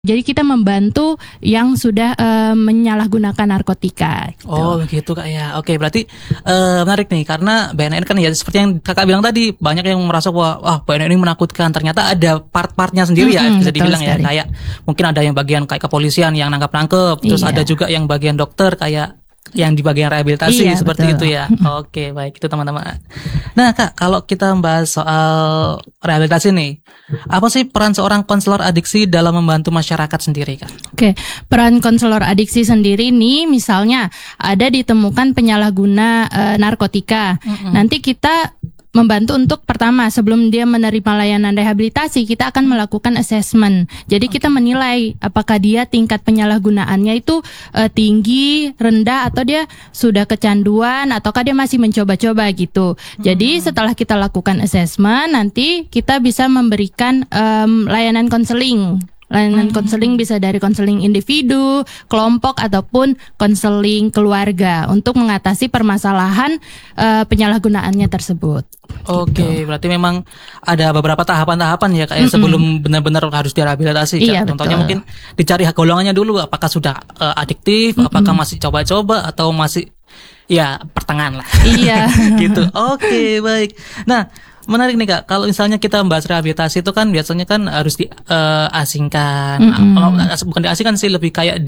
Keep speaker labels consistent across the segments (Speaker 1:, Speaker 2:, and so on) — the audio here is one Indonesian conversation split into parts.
Speaker 1: Jadi kita membantu yang sudah menyalahgunakan narkotika. Gitu.
Speaker 2: Oh begitu Kak ya. Oke, berarti menarik nih karena BNN kan ya seperti yang Kakak bilang tadi, banyak yang merasa bahwa BNN ini menakutkan. Ternyata ada part-partnya sendiri ya, bisa dibilang ya. Kayak mungkin ada yang bagian kayak kepolisian yang nangkap-nangkep, terus ada juga yang bagian dokter kayak yang di bagian rehabilitasi seperti itu ya. Oke, baik itu teman-teman. Nah Kak, kalau kita membahas soal rehabilitasi nih, apa sih peran seorang konselor adiksi dalam membantu masyarakat sendiri Kak?
Speaker 1: Oke, peran konselor adiksi sendiri nih, misalnya ada ditemukan penyalahguna narkotika, nanti kita membantu untuk pertama sebelum dia menerima layanan rehabilitasi kita akan melakukan assessment. Jadi kita menilai apakah dia tingkat penyalahgunaannya itu tinggi, rendah atau dia sudah kecanduan ataukah dia masih mencoba-coba gitu. Jadi setelah kita lakukan assessment nanti kita bisa memberikan layanan konseling. Layanan konseling bisa dari konseling individu, kelompok ataupun konseling keluarga untuk mengatasi permasalahan penyalahgunaannya tersebut.
Speaker 2: Oke, berarti memang ada beberapa tahapan-tahapan ya kayak sebelum benar-benar harus direhabilitasi.
Speaker 1: Iya,
Speaker 2: contohnya
Speaker 1: betul.
Speaker 2: mungkin dicari golongannya dulu, apakah sudah adiktif, apakah masih coba-coba atau masih ya pertengahan lah.
Speaker 1: Iya.
Speaker 2: Gitu. Oke, baik. Nah, menarik nih Kak, kalau misalnya kita membahas rehabilitasi itu kan biasanya kan harus diasingkan. Bukan diasingkan sih, lebih kayak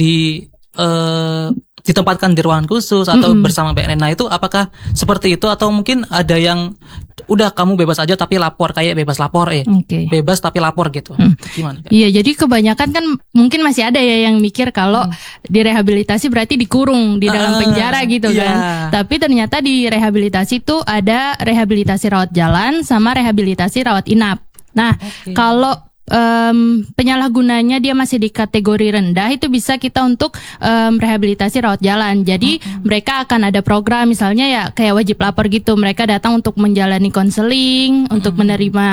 Speaker 2: ditempatkan di ruangan khusus atau bersama BNN. Nah itu apakah seperti itu atau mungkin ada yang udah kamu bebas aja tapi lapor, kayak bebas lapor bebas tapi lapor gitu. Gimana Kak?
Speaker 1: Iya, jadi kebanyakan kan mungkin masih ada ya yang mikir kalau direhabilitasi berarti dikurung di dalam penjara gitu kan. Tapi ternyata di rehabilitasi itu ada rehabilitasi rawat jalan sama rehabilitasi rawat inap. Nah, kalau penyalahgunanya dia masih di kategori rendah itu bisa kita untuk rehabilitasi rawat jalan. Jadi mereka akan ada program misalnya ya kayak wajib lapor gitu. Mereka datang untuk menjalani konseling, untuk menerima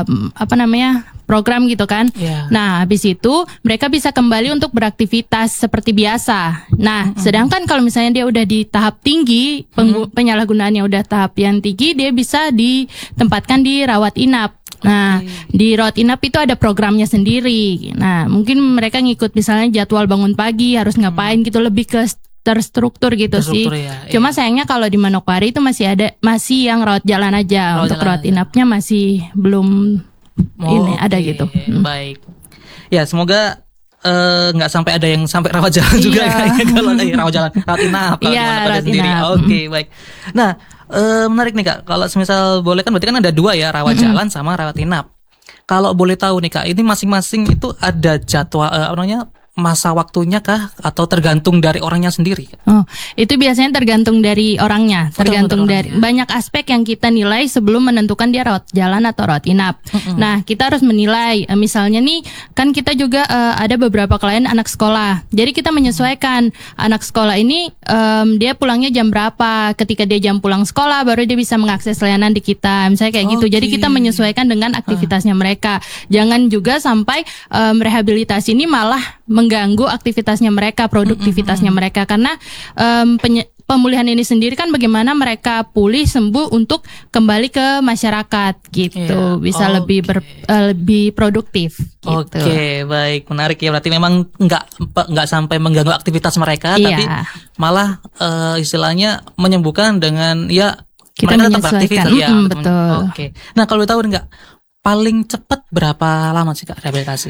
Speaker 1: program gitu kan. Nah, habis itu mereka bisa kembali untuk beraktivitas seperti biasa. Nah, sedangkan kalau misalnya dia udah di tahap tinggi, penyalahgunaannya udah tahap yang tinggi, dia bisa ditempatkan di rawat inap. Nah, di rawat inap itu ada programnya sendiri. Nah, mungkin mereka ngikut misalnya jadwal bangun pagi harus ngapain gitu, lebih ke terstruktur gitu sih.
Speaker 2: Ya,
Speaker 1: Cuma sayangnya kalau di Manokwari itu masih yang rawat jalan aja. Untuk rawat inapnya masih belum ada gitu.
Speaker 2: Baik. Ya, semoga nggak sampai ada yang sampai rawat jalan juga kayaknya kalau rawat inap kalau
Speaker 1: rawat
Speaker 2: sendiri. Oke, baik. Nah, menarik nih Kak, kalau semisal boleh kan berarti kan ada dua ya, rawat jalan sama rawat inap. Kalau boleh tahu nih Kak, ini masing-masing itu ada jadwal masa waktunya kah atau tergantung dari orangnya sendiri?
Speaker 1: Oh, itu biasanya tergantung dari orangnya, tergantung dari banyak aspek yang kita nilai sebelum menentukan dia rawat jalan atau rawat inap. Nah, kita harus menilai, misalnya nih, kan kita juga ada beberapa klien anak sekolah. Jadi kita menyesuaikan anak sekolah ini dia pulangnya jam berapa. Ketika dia jam pulang sekolah baru dia bisa mengakses layanan di kita. Misalnya kayak gitu. Jadi kita menyesuaikan dengan aktivitasnya mereka. Jangan juga sampai rehabilitasi ini malah mengganggu aktivitasnya mereka, produktivitasnya mereka, karena pemulihan ini sendiri kan bagaimana mereka pulih sembuh untuk kembali ke masyarakat gitu, bisa lebih produktif. Gitu.
Speaker 2: Oke, baik, menarik ya. Berarti memang nggak sampai mengganggu aktivitas mereka, tapi malah istilahnya menyembuhkan dengan
Speaker 1: kita
Speaker 2: mereka tetap aktivitas.
Speaker 1: Betul.
Speaker 2: Oke. Nah kalau tahu nggak paling cepat berapa lama sih Kak rehabilitasi?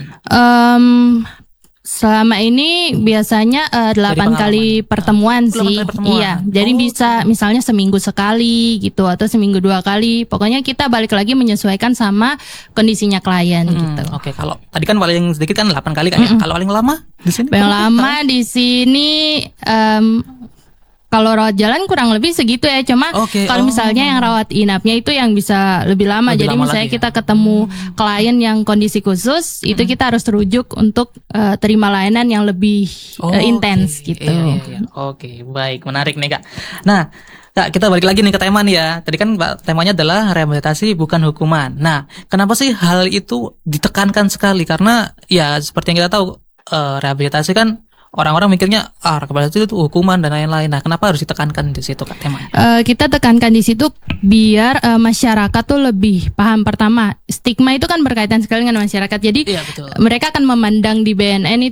Speaker 1: Selama ini biasanya 8 kali pertemuan sih. Iya, jadi bisa misalnya seminggu sekali gitu atau seminggu 2 kali. Pokoknya kita balik lagi menyesuaikan sama kondisinya klien gitu.
Speaker 2: Oke, kalau tadi kan paling sedikit kan 8 kali kan ya. Kalau paling lama di sini?
Speaker 1: Paling lama di sini kalau rawat jalan kurang lebih segitu ya. Cuma kalau misalnya yang rawat inapnya itu yang bisa lebih lama. Jadi misalnya kita ketemu klien yang kondisi khusus, itu kita harus rujuk untuk terima layanan yang lebih intens gitu.
Speaker 2: Oke, baik, menarik nih Kak. Nah Kak, kita balik lagi nih ke tema nih ya. Tadi kan temanya adalah rehabilitasi bukan hukuman. Nah, kenapa sih hal itu ditekankan sekali? Karena ya seperti yang kita tahu, rehabilitasi kan orang-orang mikirnya rekapitulasi itu hukuman dan lain-lain. Nah, kenapa harus ditekankan di situ Kak temanya?
Speaker 1: Kita tekankan di situ biar masyarakat tuh lebih paham. Pertama, stigma itu kan berkaitan sekali dengan masyarakat. Jadi
Speaker 2: Iya, betul.
Speaker 1: mereka akan memandang di BNN